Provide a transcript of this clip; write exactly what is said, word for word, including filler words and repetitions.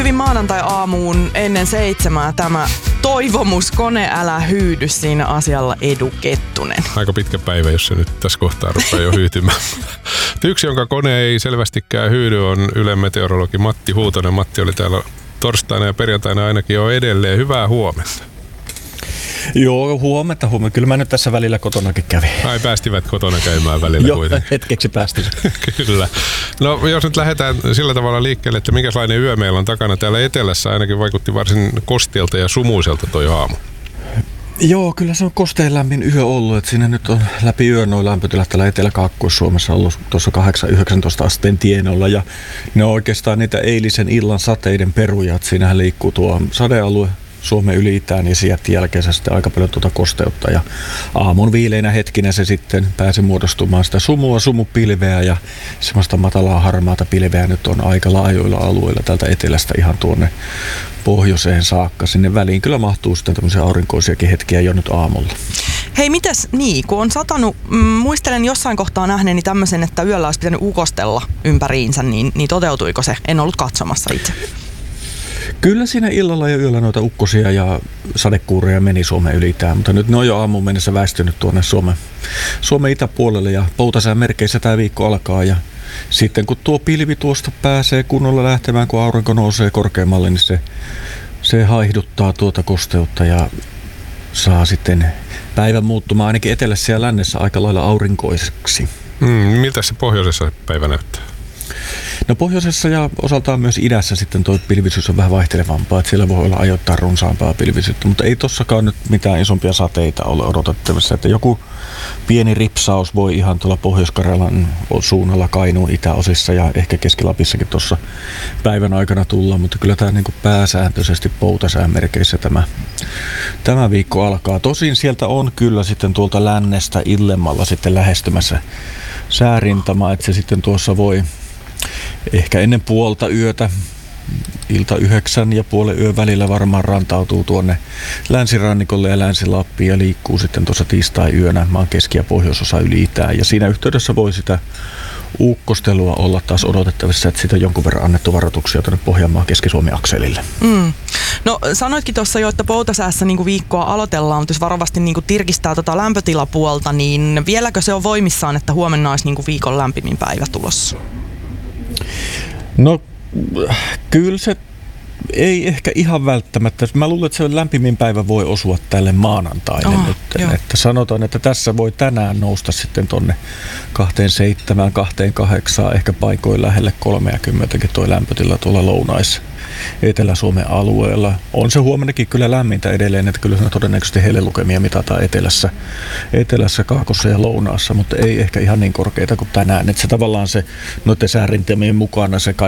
Hyvin maanantai-aamuun ennen seitsemää tämä toivomus kone älä hyydy siinä asialla Edu Kettunen. Aika pitkä päivä, jos se nyt tässä kohtaa rupeaa jo hyytymään. Yksi, jonka kone ei selvästikään hyydy, on Ylen meteorologi Matti Huutonen. Matti oli täällä torstaina ja perjantaina ainakin jo edelleen. Hyvää huomenta. Joo, huomenta, huomenta. Kyllä mä nyt tässä välillä kotonakin kävin. Ai, päästivät kotona käymään välillä Joo, kuitenkin. hetkeksi päästiin. Kyllä. No jos nyt lähdetään sillä tavalla liikkeelle, että minkälainen yö meillä on takana. Täällä etelässä ainakin vaikutti varsin kosteelta ja sumuiselta toi aamu. Joo, kyllä se on kosteen lämmin yö ollut. Että siinä nyt on läpi yön noin lämpötilat täällä Etelä-Kaakkois-Suomessa ollut tuossa kahdeksan yhdeksäntoista asteen tienoilla. Ja ne on oikeastaan niitä eilisen illan sateiden peruja. Että siinähän liikkuu tuo sadealue Suomen yli itään ja sieltä jälkeensä sitten aika paljon tuota kosteutta. Ja aamun viileinä hetkinä se sitten pääsi muodostumaan sitä sumua, sumupilveä ja semmoista matalaa harmaata pilveä nyt on aika laajoilla alueilla täältä etelästä ihan tuonne pohjoiseen saakka. Sinne väliin kyllä mahtuu sitten tämmöisiä aurinkoisiakin hetkiä jo nyt aamulla. Hei, mitäs niin, kun on satanut, mm, muistelen jossain kohtaa nähneeni tämmöisen, että yöllä olisi pitänyt ukostella ympäriinsä, niin, niin toteutuiko se? En ollut katsomassa itse. Kyllä siinä illalla ja yöllä noita ukkosia ja sadekuureja meni Suomen ylitään, mutta nyt ne on jo aamuun mennessä väistynyt tuonne Suomen, Suomen itäpuolelle ja poutasään merkeissä tämä viikko alkaa ja sitten kun tuo pilvi tuosta pääsee kunnolla lähtemään, kun aurinko nousee korkeammalle, niin se, se haihduttaa tuota kosteutta ja saa sitten päivän muuttumaan ainakin etelässä ja lännessä aika lailla aurinkoiseksi. Hmm, miltä se pohjoisessa päivä näyttää? No pohjoisessa ja osaltaan myös idässä sitten tuo pilvisyys on vähän vaihtelevampaa, että siellä voi olla ajoittain runsaampaa pilvisyyttä, mutta ei tossakaan nyt mitään isompia sateita ole odotettavissa, että joku pieni ripsaus voi ihan tuolla Pohjois-Karjalan suunnalla Kainuun itäosissa ja ehkä Keski-Lapissakin tuossa päivän aikana tulla, mutta kyllä tämä niin kuin pääsääntöisesti poutasään merkeissä tämä, tämä viikko alkaa. Tosin sieltä on kyllä sitten tuolta lännestä illemmalla sitten lähestymässä säärintama, että se sitten tuossa voi ehkä ennen puolta yötä, ilta yhdeksän ja puolen yön välillä varmaan rantautuu tuonne länsirannikolle ja Länsi-Lappiin ja liikkuu sitten tuossa tiistai-yönä maan keski- ja pohjoisosa yli itään. Ja siinä yhteydessä voi sitä ukkostelua olla taas odotettavissa, että siitä on jonkun verran annettu varoituksia tuonne Pohjanmaan Keski-Suomen akselille. Mm. No sanoitkin tuossa jo, että poutasäässä niin kuin viikkoa aloitellaan, mutta jos varovasti niin kuin tirkistää tota lämpötilapuolta, niin vieläkö se on voimissaan, että huomenna olisi niin kuin viikon lämpimin päivä tulossa? No kyllä se ei ehkä ihan välttämättä. Mä luulen, että se lämpimin päivä voi osua tälle maanantaille oh, nyt. Että sanotaan, että tässä voi tänään nousta sitten tonne kaksikymmentäseitsemän, kaksikymmentäkahdeksan, ehkä paikoin lähelle kolmekymmentäkin tuo lämpötila tuolla lounais Etelä-Suomen alueella. On se huomennakin kyllä lämmintä edelleen, että kyllä todennäköisesti hellelukemia mitataan etelässä, etelässä, kaakossa ja lounaassa, mutta ei ehkä ihan niin korkeita kuin tänään. Että se tavallaan se noiden säärintämien mukana se